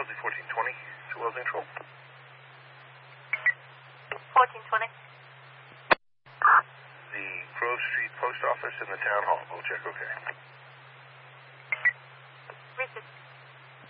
Wellesley 1420 to Wellesley Control. 1420. The Grove Street Post Office and the Town Hall. We'll check okay.